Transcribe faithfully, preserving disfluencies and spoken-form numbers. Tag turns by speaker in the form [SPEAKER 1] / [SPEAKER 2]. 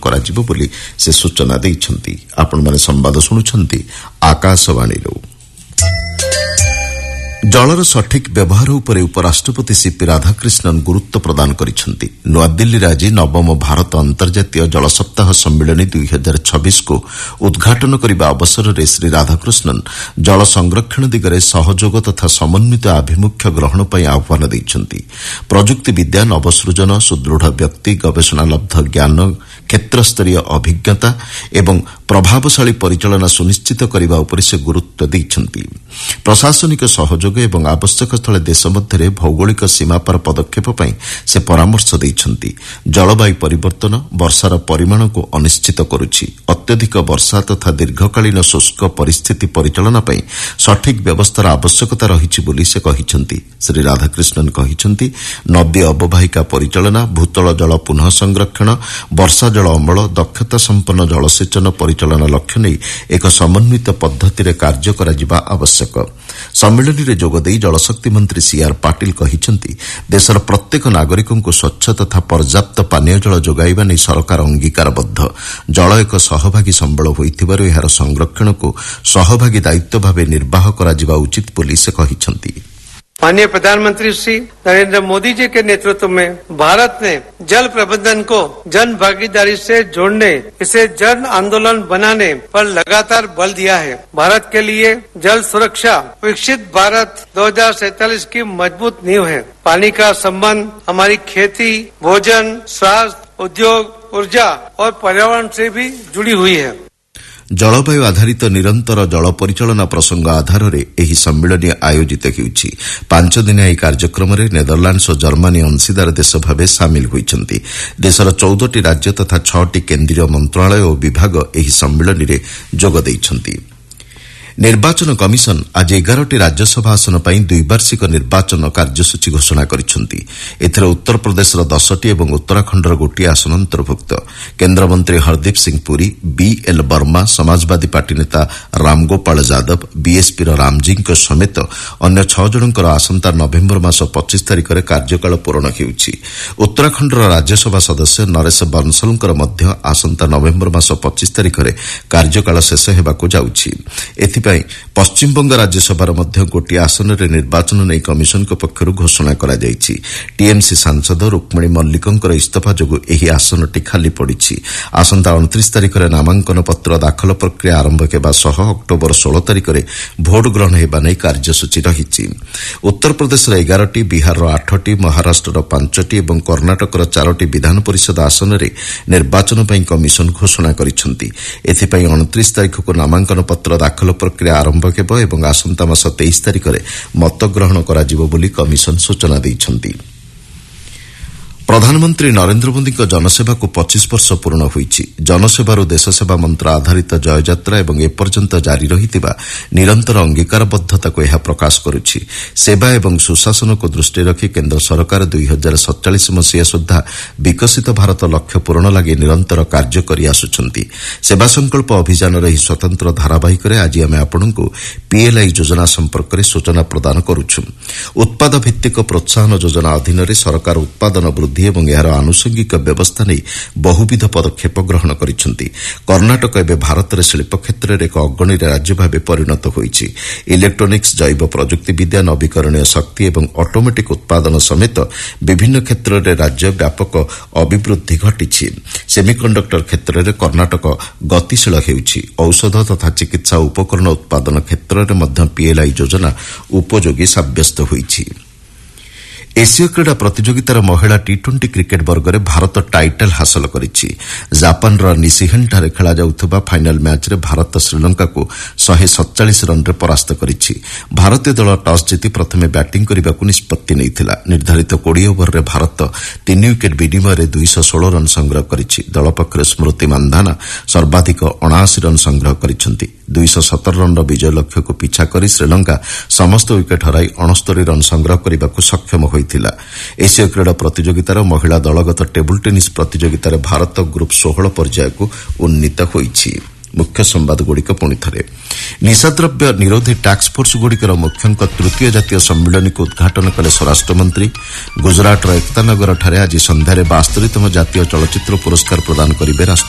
[SPEAKER 1] କରାଯିବ ବୋଲି ସେ ସୂଚନା ଦେଇଛନ୍ତି। ଆପଣମାନେ ସମ୍ବାଦ ଶୁଣୁଛନ୍ତି ଆକାଶବାଣୀରୁ। ଜଳର ସଠିକ୍ ବ୍ୟବହାର ଉପରେ ଉପରାଷ୍ଟ୍ରପତି ସିପି ରାଧାକ୍ରିଷ୍ଣନ୍ ଗୁରୁତ୍ୱ ପ୍ରଦାନ କରିଛନ୍ତି। ନୂଆଦିଲ୍ଲୀରେ ଆଜି ନବମ ଭାରତ ଅନ୍ତର୍ଜାତୀୟ ଜଳ ସପ୍ତାହ ସମ୍ମିଳନୀ ଦୁଇ ହଜାର ଛବିଶକୁ ଉଦ୍ଘାଟନ କରିବା ଅବସରରେ ଶ୍ରୀ ରାଧାକ୍ରିଷ୍ଣନ୍ ଜଳ ସଂରକ୍ଷଣ ଦିଗରେ ସହଯୋଗ ତଥା ସମନ୍ୱିତ ଆଭିମୁଖ୍ୟ ଗ୍ରହଣ ପାଇଁ ଆହ୍ୱାନ ଦେଇଛନ୍ତି। ପ୍ରଯୁକ୍ତି ବିଦ୍ୟା, ନବସୃଜନ, ସୁଦୃଢ଼ ବ୍ୟକ୍ତି, ଗବେଷଣାଲବ୍ଧ ଜ୍ଞାନ, କ୍ଷେତ୍ରସ୍ତରୀୟ ଅଭିଜ୍ଞତା ଏବଂ ପ୍ରଭାବଶାଳୀ ପରିଚାଳନା ସୁନିଶ୍ଚିତ କରିବା ଉପରେ ସେ ଗୁରୁତ୍ୱ ଦେଇଛନ୍ତି। ପ୍ରଶାସନିକ ସହଯୋଗ ଏବଂ ଆବଶ୍ୟକ ସ୍ଥଳେ ଦେଶ ମଧ୍ୟରେ ଭୌଗୋଳିକ ସୀମାପାର ପଦକ୍ଷେପ ପାଇଁ ସେ ପରାମର୍ଶ ଦେଇଛନ୍ତି। ଜଳବାୟୁ ପରିବର୍ତ୍ତନ ବର୍ଷାର ପରିମାଣକୁ ଅନିଶ୍ଚିତ କରୁଛି। ଅତ୍ୟଧିକ ବର୍ଷା ତଥା ଦୀର୍ଘକାଳୀନ ଶୁଷ୍କ ପରିସ୍ଥିତି ପରିଚାଳନା ପାଇଁ ସଠିକ୍ ବ୍ୟବସ୍ଥାର ଆବଶ୍ୟକତା ରହିଛି ବୋଲି ସେ କହିଛନ୍ତି। ଶ୍ରୀ ରାଧାକ୍ରିଷ୍ଣନ୍ କହିଛନ୍ତି, ନଦୀ ଅବବାହିକା ପରିଚାଳନା, ଭୂତଳ ଜଳ ପୁନଃ ସଂରକ୍ଷଣ, ବର୍ଷା ଜଳ ଅମଳ, ଦକ୍ଷତା ସମ୍ପନ୍ନ ଜଳସେଚନ ପରିଚାଳନା ଲକ୍ଷ୍ୟ ନେଇ ଏକ ସମନ୍ୱିତ ପଦ୍ଧତିରେ କାର୍ଯ୍ୟ କରାଯିବା ଆବଶ୍ୟକ। ସମ୍ମିଳନୀରେ ଯୋଗଦେଇ ଜଳଶକ୍ତି ମନ୍ତ୍ରୀ ସିଆର୍ ପାଟିଲ କହିଛନ୍ତି, ଦେଶର ପ୍ରତ୍ୟେକ ନାଗରିକଙ୍କୁ ସ୍ୱଚ୍ଛ ତଥା ପର୍ଯ୍ୟାପ୍ତ ପାନୀୟ ଜଳ ଯୋଗାଇବା ନେଇ ସରକାର ଅଙ୍ଗୀକାରବଦ୍ଧ। ଜଳ ଏକ ସହଭାଗୀ ସମ୍ବଳ ହୋଇଥିବାରୁ ଏହାର ସଂରକ୍ଷଣକୁ ସହଭାଗୀ ଦାୟିତ୍ୱ ଭାବେ ନିର୍ବାହ କରାଯିବା ଉଚିତ ବୋଲି ସେ କହିଛନ୍ତି।
[SPEAKER 2] माननीय प्रधानमंत्री श्री नरेंद्र मोदी जी के नेतृत्व में भारत ने जल प्रबंधन को जन भागीदारी से जोड़ने, इसे जन आंदोलन बनाने पर लगातार बल दिया है। भारत के लिए जल सुरक्षा विकसित भारत दो हज़ार सैंतालीस की मजबूत नींव है। पानी का संबंध हमारी खेती, भोजन, स्वास्थ्य, उद्योग, ऊर्जा और पर्यावरण से भी जुड़ी हुई है।
[SPEAKER 1] ଜଳବାୟୁ ଆଧାରିତ ନିରନ୍ତର ଜଳ ପରିଚାଳନା ପ୍ରସଙ୍ଗ ଆଧାରରେ ଏହି ସମ୍ମିଳନୀ ଆୟୋଜିତ ହେଉଛି। ପାଞ୍ଚ ଦିନିଆ ଏହି କାର୍ଯ୍ୟକ୍ରମରେ ନେଦରଲ୍ୟାଣ୍ଡସ୍ ଓ ଜର୍ମାନୀ ଅଂଶୀଦାର ଦେଶ ଭାବେ ସାମିଲ ହୋଇଛନ୍ତି। ଦେଶର ଚଉଦଟି ରାଜ୍ୟ ତଥା ଛଅଟି କେନ୍ଦ୍ରୀୟ ମନ୍ତ୍ରଣାଳୟ ଓ ବିଭାଗ ଏହି ସମ୍ମିଳନୀରେ ଯୋଗ ଦେଇଛନ୍ତି। ନିର୍ବାଚନ କମିଶନ ଆଜି ଏଗାରଟି ରାଜ୍ୟସଭା ଆସନ ପାଇଁ ଦ୍ୱିବାର୍ଷିକ ନିର୍ବାଚନ କାର୍ଯ୍ୟସୂଚୀ ଘୋଷଣା କରିଛନ୍ତି। ଏଥିରେ ଉତ୍ତରପ୍ରଦେଶର ଦଶଟି ଏବଂ ଉତ୍ତରାଖଣ୍ଡର ଗୋଟିଏ ଆସନ ଅନ୍ତର୍ଭୁକ୍ତ। କେନ୍ଦ୍ରମନ୍ତ୍ରୀ ହରଦୀପ ସିଂ ପୁରୀ, ବିଏଲ୍ ବର୍ମା, ସମାଜବାଦୀ ପାର୍ଟି ନେତା ରାମଗୋପାଳ ଯାଦବ, ବିଏସ୍ପିର ରାମଜୀଙ୍କ ସମେତ ଅନ୍ୟ ଛଅ ଜଣଙ୍କର ଆସନ୍ତା ନଭେମ୍ବର ମାସ ପଚିଶ ତାରିଖରେ କାର୍ଯ୍ୟକାଳ ପୂରଣ ହେଉଛି। ଉତ୍ତରାଖଣ୍ଡର ରାଜ୍ୟସଭା ସଦସ୍ୟ ନରେଶ ବନସଲଙ୍କର ମଧ୍ୟ ଆସନ୍ତା ନଭେମ୍ବର ମାସ ପଚିଶ ତାରିଖରେ କାର୍ଯ୍ୟକାଳ ଶେଷ ହେବାକୁ ଯାଉଛି। ଏଥିପାଇଁ ପଶ୍ଚିମବଙ୍ଗ ରାଜ୍ୟସଭାର ମଧ୍ୟ ଗୋଟିଏ ଆସନରେ ନିର୍ବାଚନ ନେଇ କମିଶନଙ୍କ ପକ୍ଷରୁ ଘୋଷଣା କରାଯାଇଛି। ଟିଏମ୍ସି ସାଂସଦ ରୁକ୍ମିଣୀ ମଲ୍ଲିକଙ୍କର ଇସ୍ତଫା ଯୋଗୁଁ ଏହି ଆସନଟି ଖାଲି ପଡ଼ିଛି। ଆସନ୍ତା ଅଣତିରିଶ ତାରିଖରେ ନାମାଙ୍କନ ପତ୍ର ଦାଖଲ ପ୍ରକ୍ରିୟା ଆରମ୍ଭ ହେବା ସହ ଅକ୍ଟୋବର ଷୋହଳ ତାରିଖରେ ଭୋଟ ଗ୍ରହଣ ହେବା ନେଇ କାର୍ଯ୍ୟସୂଚୀ ରହିଛି। ଉତ୍ତରପ୍ରଦେଶର ଏଗାରଟି, ବିହାରର ଆଠଟି, ମହାରାଷ୍ଟ୍ରର ପାଞ୍ଚଟି ଏବଂ କର୍ଣ୍ଣାଟକର ଚାରୋଟି ବିଧାନ ପରିଷଦ ଆସନରେ ନିର୍ବାଚନ ପାଇଁ କମିଶନ ଘୋଷଣା କରିଛନ୍ତି। ଏଥିପାଇଁ ଅଣତିରିଶ ତାରିଖକୁ ନାମାଙ୍କନ ପତ୍ର ଦାଖଲ ପ୍ରକ୍ରିୟା ଆରମ୍ଭ ହେବ ଏବଂ ଆସନ୍ତା ମାସ ତେଇଶ ତାରିଖରେ ମତଗ୍ରହଣ କରାଯିବ ବୋଲି କମିଶନ ସୂଚନା ଦେଇଛନ୍ତି। ପ୍ରଧାନମନ୍ତ୍ରୀ ନରେନ୍ଦ୍ର ମୋଦିଙ୍କ ଜନସେବାକୁ ପଚିଶ ବର୍ଷ ପୂରଣ ହୋଇଛି। ଜନସେବାରୁ ଦେଶସେବା ମନ୍ତ୍ର ଆଧାରିତ ଜୟଯାତ୍ରା ଏବଂ ଏପର୍ଯ୍ୟନ୍ତ ଜାରି ରହିଥିବା ନିରନ୍ତର ଅଙ୍ଗୀକାରବଦ୍ଧତାକୁ ଏହା ପ୍ରକାଶ କରୁଛି। ସେବା ଏବଂ ସୁଶାସନକୁ ଦୃଷ୍ଟିରେ ରଖି କେନ୍ଦ୍ର ସରକାର ଦୁଇ ହଜାର ସତଚାଳିଶ ମସିହା ସୁଦ୍ଧା ବିକଶିତ ଭାରତ ଲକ୍ଷ୍ୟ ପୂରଣ ଲାଗି ନିରନ୍ତର କାର୍ଯ୍ୟ କରି ଆସୁଛନ୍ତି। ସେବା ସଂକଳ୍ପ ଅଭିଯାନର ଏହି ସ୍ୱତନ୍ତ୍ର ଧାରାବାହିକରେ ଆଜି ଆମେ ଆପଣଙ୍କୁ ପିଏଲ୍ଆଇ ଯୋଜନା ସମ୍ପର୍କରେ ସୂଚନା ପ୍ରଦାନ କରୁଛୁ। ଉତ୍ପାଦ ଭିତ୍ତିକ ପ୍ରୋତ୍ସାହନ ଯୋଜନା ଅଧୀନରେ ସରକାର ଉତ୍ପାଦନ ବୃଦ୍ଧି ଏବଂ ଏହାର ଆନୁଷଙ୍ଗିକ ବ୍ୟବସ୍ଥା ନେଇ ବହୁବିଧ ପଦକ୍ଷେପ ଗ୍ରହଣ କରିଛନ୍ତି। କର୍ଣ୍ଣାଟକ ଏବେ ଭାରତରେ ଶିଳ୍ପ କ୍ଷେତ୍ରରେ ଏକ ଅଗ୍ରଣୀ ରାଜ୍ୟ ଭାବେ ପରିଣତ ହୋଇଛି। ଇଲେକ୍ଟ୍ରୋନିକ୍ସ, ଜୈବ ପ୍ରଯୁକ୍ତିବିଦ୍ୟା, ନବୀକରଣୀୟ ଶକ୍ତି ଏବଂ ଅଟୋମେଟିକ୍ ଉତ୍ପାଦନ ସମେତ ବିଭିନ୍ନ କ୍ଷେତ୍ରରେ ରାଜ୍ୟ ବ୍ୟାପକ ଅଭିବୃଦ୍ଧି ଘଟିଛି। ସେମିକଣ୍ଡକ୍ଟର କ୍ଷେତ୍ରରେ କର୍ଣ୍ଣାଟକ ଗତିଶୀଳ ହେଉଛି। ଔଷଧ ତଥା ଚିକିତ୍ସା ଉପକରଣ ଉତ୍ପାଦନ କ୍ଷେତ୍ରରେ ମଧ୍ୟ ପିଏଲ୍ଆଇ ଯୋଜନା ଉପଯୋଗୀ ସାବ୍ୟସ୍ତ ହୋଇଛି। ଏସୀୟ କ୍ରୀଡ଼ା ପ୍ରତିଯୋଗିତାର ମହିଳା ଟି ଟ୍ୱେଣ୍ଟି କ୍ରିକେଟ୍ ବର୍ଗରେ ଭାରତ ଟାଇଟଲ୍ ହାସଲ କରିଛି। ଜାପାନର ନିସିହେନ୍ଠାରେ ଖେଳାଯାଉଥିବା ଫାଇନାଲ୍ ମ୍ୟାଚ୍ରେ ଭାରତ ଶ୍ରୀଲଙ୍କାକୁ ଶହେ ସତଚାଳିଶ ରନ୍ରେ ପରାସ୍ତ କରିଛି। ଭାରତୀୟ ଦଳ ଟସ୍ ଜିତି ପ୍ରଥମେ ବ୍ୟାଟିଂ କରିବାକୁ ନିଷ୍ପତ୍ତି ନେଇଥିଲା। ନିର୍ଦ୍ଧାରିତ କୋଡ଼ିଏ ଓଭରରେ ଭାରତ ତିନି ୱିକେଟ୍ ବିନିମୟରେ ଦୁଇଶହ ଷୋହଳ ରନ୍ ସଂଗ୍ରହ କରିଛି। ଦଳ ପକ୍ଷରେ ସ୍ମୃତି ମାନ୍ଧାନା ସର୍ବାଧିକ ଅଣାଅଶୀ ରନ୍ ସଂଗ୍ରହ କରିଛନ୍ତି। ଦୁଇଶହ ସତର ରନ୍ର ବିଜୟ ଲକ୍ଷ୍ୟକୁ ପିଛା କରି ଶ୍ରୀଲଙ୍କା ସମସ୍ତ ୱିକେଟ୍ ହରାଇ ଅଣସ୍ତରୀ ରନ୍ ସଂଗ୍ରହ କରିବାକୁ ସକ୍ଷମ ହୋଇଥିଲା। ଏସୀୟ କ୍ରୀଡ଼ା ପ୍ରତିଯୋଗିତାର ମହିଳା ଦଳଗତ ଟେବୁଲ୍ ଟେନିସ୍ ପ୍ରତିଯୋଗିତାରେ ଭାରତ ଗ୍ରୁପ୍ ଷୋହଳ ପର୍ଯ୍ୟାୟକୁ ଉନ୍ନୀତ ହୋଇଛି। ମୁଖ୍ୟ ସମ୍ବାଦଗୁଡ଼ିକ ପୁଣିଥରେ। ନିଶାଦ୍ରବ୍ୟ ନିରୋଧୀ ଟାସ୍କଫୋର୍ସଗୁଡ଼ିକର ମୁଖ୍ୟଙ୍କ ତୃତୀୟ ଜାତୀୟ ସମ୍ମିଳନୀକୁ ଉଦ୍ଘାଟନ କଲେ ସ୍ୱରାଷ୍ଟ୍ରମନ୍ତ୍ରୀ। ଗୁଜରାଟର ଏକତାନଗରଠାରେ ଆଜି ସନ୍ଧ୍ୟାରେ ବାସ୍ତରୀତମ ଜାତୀୟ ଚଳଚ୍ଚିତ୍ର ପୁରସ୍କାର ପ୍ରଦାନ କରିବେ